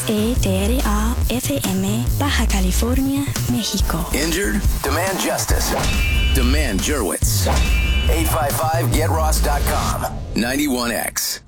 XETRA-FM, Baja California, México. Injured? Demand justice. Demand Jurwitz. 855GetRoss.com. 91X.